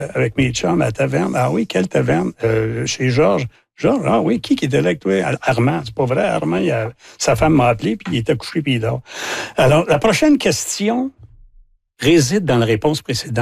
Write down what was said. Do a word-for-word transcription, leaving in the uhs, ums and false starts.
avec mes chums à la taverne. Ah oui, quelle taverne? Euh, chez Georges. Georges, ah oui, qui qui était là avec toi? Armand, c'est pas vrai, Armand, il a, sa femme m'a appelé, puis il était couché, puis il dort. Alors, la prochaine question réside dans la réponse précédente.